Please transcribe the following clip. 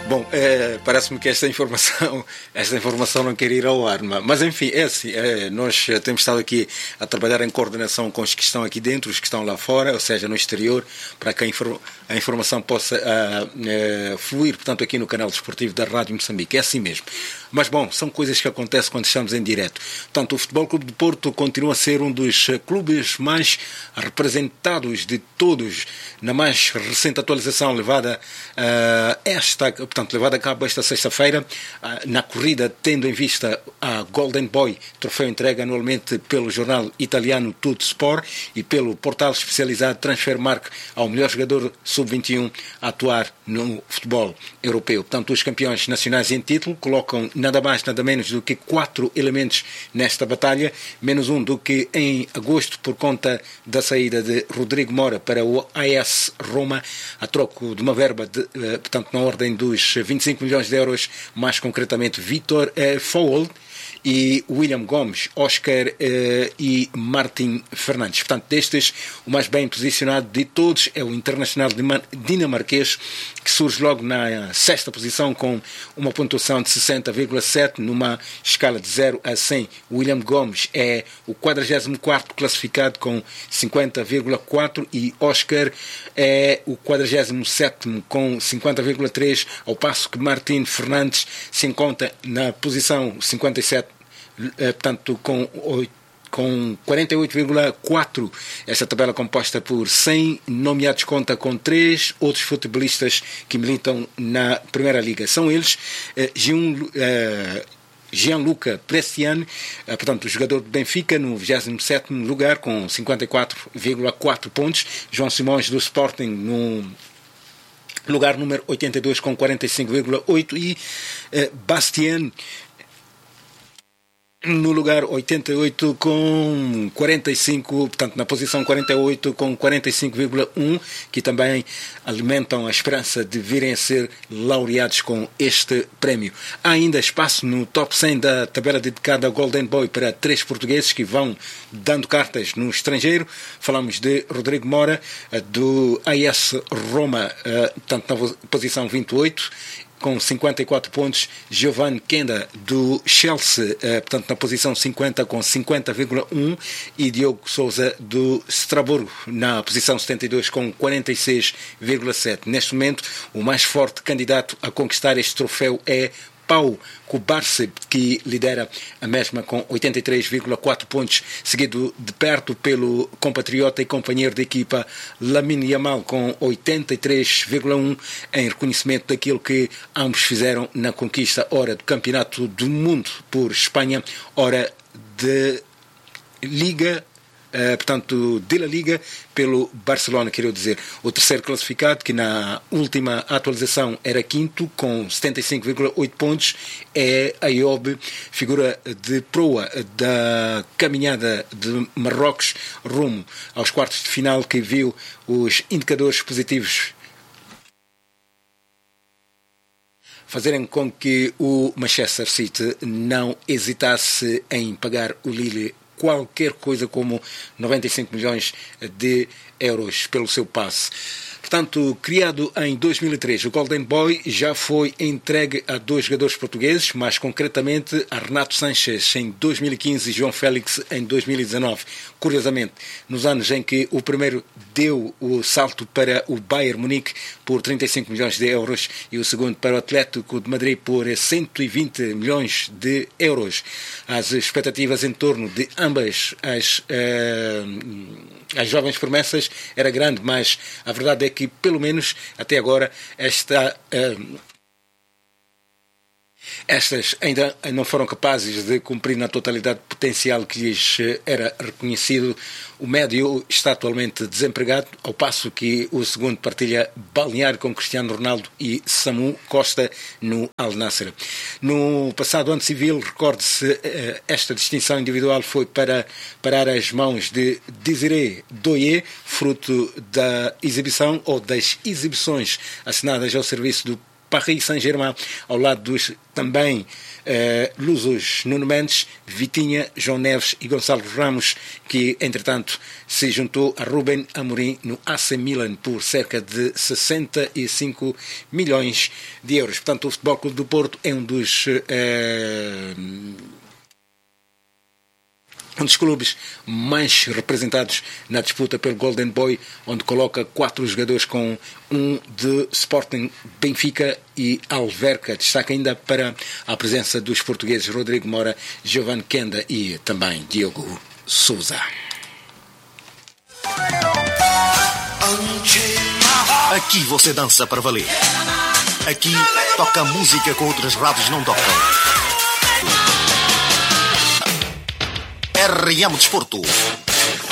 Bom, parece-me que esta informação não quer ir ao ar, mas enfim, é assim, nós temos estado aqui a trabalhar em coordenação com os que estão aqui dentro, os que estão lá fora, ou seja, no exterior, para que a informação possa fluir, portanto, aqui no canal desportivo da Rádio Moçambique. É assim mesmo. Mas, bom, são coisas que acontecem quando estamos em direto. Portanto, o Futebol Clube de Porto continua a ser um dos clubes mais representados de todos na mais recente atualização levada levada a cabo esta sexta-feira, na corrida, tendo em vista a Golden Boy, troféu entregue anualmente pelo jornal italiano Tuttosport e pelo portal especializado Transfermarkt ao melhor jogador sub-21 a atuar no futebol europeu. Portanto, os campeões nacionais em título colocam nada mais, nada menos do que 4 elementos nesta batalha, menos um do que em agosto, por conta da saída de Rodrigo Mora para o AS Roma, a troco de uma verba portanto, na ordem dos 25 milhões de euros, mais concretamente Vitor Fowl e William Gomes, Oscar e Martin Fernandes. Portanto, destes, o mais bem posicionado de todos é o internacional dinamarquês, que surge logo na sexta posição com uma pontuação de 60,7 numa escala de 0 a 100. William Gomes é o 44º classificado com 50,4 e Oscar é o 47º com 50,3, ao passo que Martin Fernandes se encontra na posição 57, portanto com 48,4. Esta tabela composta por 100 nomeados conta com 3 outros futebolistas que militam na Primeira Liga. São eles Gianluca Prestiani, portanto, o jogador do Benfica, no 27º lugar com 54,4 pontos. João Simões, do Sporting, no lugar número 82 com 45,8 e Bastien no lugar 88 com 45, portanto na posição 48 com 45,1, que também alimentam a esperança de virem a ser laureados com este prémio. Há ainda espaço no top 100 da tabela dedicada ao Golden Boy para 3 portugueses que vão dando cartas no estrangeiro. Falamos de Rodrigo Mora, do AS Roma, portanto na posição 28, com 54 pontos, Giovanni Kenda, do Chelsea, portanto na posição 50 com 50,1, e Diogo Sousa, do Strasbourg, na posição 72 com 46,7. Neste momento, o mais forte candidato a conquistar este troféu é Pau Kubarsi, que lidera a mesma com 83,4 pontos, seguido de perto pelo compatriota e companheiro de equipa Lamine Yamal, com 83,1, em reconhecimento daquilo que ambos fizeram na conquista, ora do Campeonato do Mundo por Espanha, ora de Liga, portanto, de La Liga pelo Barcelona, quero dizer. O terceiro classificado, que na última atualização era quinto, com 75,8 pontos, é Ayoub, figura de proa da caminhada de Marrocos rumo aos quartos de final, que viu os indicadores positivos fazerem com que o Manchester City não hesitasse em pagar o Lille qualquer coisa como 95 milhões de euros pelo seu passe. Portanto, criado em 2003, o Golden Boy já foi entregue a 2 jogadores portugueses, mais concretamente a Renato Sanches em 2015 e João Félix em 2019. Curiosamente, nos anos em que o primeiro deu o salto para o Bayern Munique por 35 milhões de euros e o segundo para o Atlético de Madrid por 120 milhões de euros. As expectativas em torno de ambas as jovens promessas era grande, mas a verdade é que, pelo menos até agora, estas ainda não foram capazes de cumprir na totalidade o potencial que lhes era reconhecido. O médio está atualmente desempregado, ao passo que o segundo partilha balneário com Cristiano Ronaldo e Samu Costa no Al Nassr. No passado ano civil, recorde-se, esta distinção individual foi para parar as mãos de Désiré Doué, fruto da exibição ou das exibições assinadas ao serviço do Paris Saint-Germain, ao lado dos também lusos Nuno Mendes, Vitinha, João Neves e Gonçalo Ramos, que entretanto se juntou a Ruben Amorim no AC Milan por cerca de 65 milhões de euros. Portanto, o Futebol Clube do Porto é um dos clubes mais representados na disputa pelo Golden Boy, onde coloca 4 jogadores com um de Sporting, Benfica e Alverca. Destaca ainda para a presença dos portugueses Rodrigo Mora, Giovanni Kenda e também Diogo Sousa. Aqui você dança para valer. Aqui toca música que outras rádios não tocam. RM Desporto,